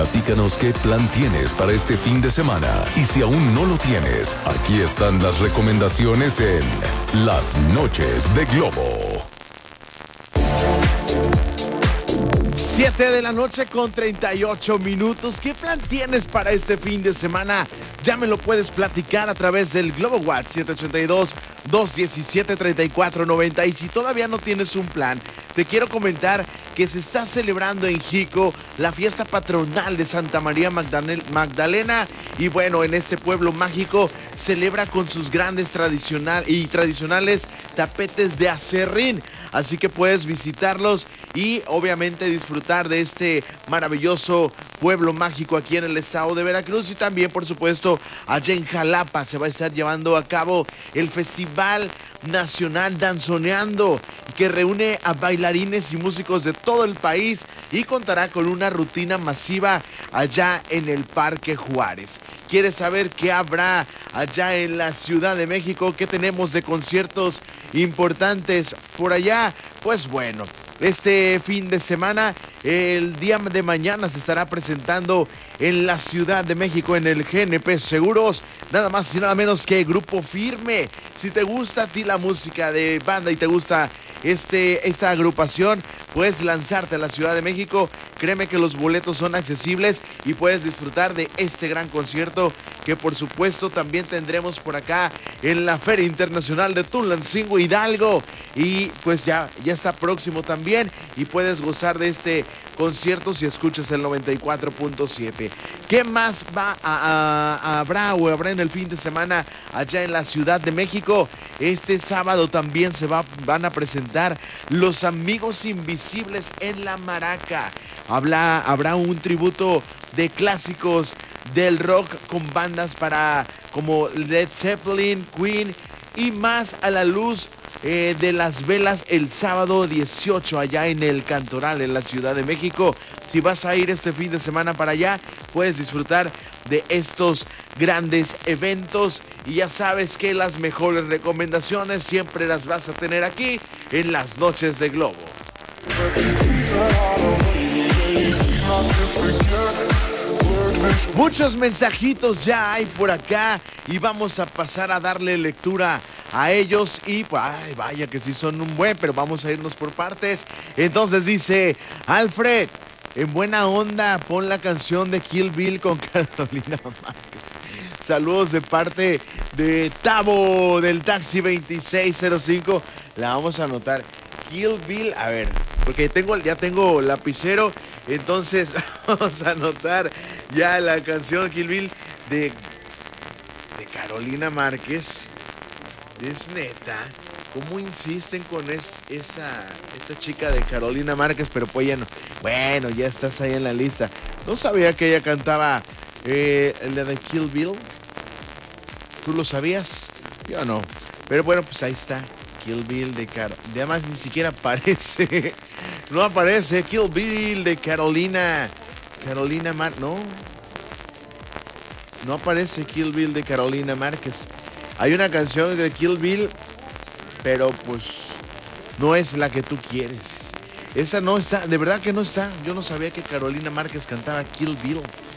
platícanos qué plan tienes para este fin de semana. Y si aún no lo tienes, aquí están las recomendaciones en Las Noches de Globo. 7 de la noche con 38 minutos. ¿Qué plan tienes para este fin de semana? Ya me lo puedes platicar a través del Globo WhatsApp 782-217-3490. Y si todavía no tienes un plan, te quiero comentar que se está celebrando en Jico la fiesta patronal de Santa María Magdalena. Y bueno, en este pueblo mágico celebra con sus grandes tradicionales tapetes de aserrín. Así que puedes visitarlos y obviamente disfrutar de este maravilloso pueblo mágico aquí en el estado de Veracruz. Y también, por supuesto, allá en Jalapa se va a estar llevando a cabo el Festival Nacional Danzoneando, que reúne a bailarines y músicos de todo el país y contará con una rutina masiva allá en el Parque Juárez. ¿Quieres saber qué habrá allá en la Ciudad de México? ¿Qué tenemos de conciertos importantes por allá? Pues bueno, este fin de semana, el día de mañana se estará presentando en la Ciudad de México en el GNP Seguros, nada más y nada menos que Grupo Firme. Si te gusta a ti la música de banda y te gusta esta agrupación, puedes lanzarte a la Ciudad de México. Créeme que los boletos son accesibles y puedes disfrutar de este gran concierto que por supuesto también tendremos por acá en la Feria Internacional de Tulancingo Hidalgo. Y pues ya está próximo también y puedes gozar de este concierto si escuchas el 94.7. ¿Qué más habrá en el fin de semana allá en la Ciudad de México? Este sábado también van a presentar Los Amigos Invisibles en La Maraca. Habrá un tributo de clásicos del rock con bandas como Led Zeppelin, Queen y más a la luz de las velas el sábado 18 allá en el Cantoral en la Ciudad de México. Si vas a ir este fin de semana para allá, puedes disfrutar de estos grandes eventos y ya sabes que las mejores recomendaciones siempre las vas a tener aquí en Las Noches de Globo. Muchos mensajitos ya hay por acá y vamos a pasar a darle lectura a ellos y vaya que sí son un buen, pero vamos a irnos por partes. Entonces dice Alfred, en buena onda, pon la canción de Kill Bill con Carolina Márquez. Saludos de parte de Tavo del Taxi 2605. La vamos a anotar. Kill Bill, a ver, porque ya tengo lapicero, entonces vamos a anotar ya la canción Kill Bill de Carolina Márquez. Es neta, ¿cómo insisten con esta chica de Carolina Márquez? Pero pues ya no. Bueno, ya estás ahí en la lista. No sabía que ella cantaba la de Kill Bill. ¿Tú lo sabías? Yo no. Pero bueno, pues ahí está. Kill Bill de además ni siquiera aparece. No aparece Kill Bill de Carolina Márquez. No aparece Kill Bill de Carolina Márquez. Hay una canción de Kill Bill, pero pues no es la que tú quieres. Esa no está, de verdad que no está. Yo no sabía que Carolina Márquez cantaba Kill Bill.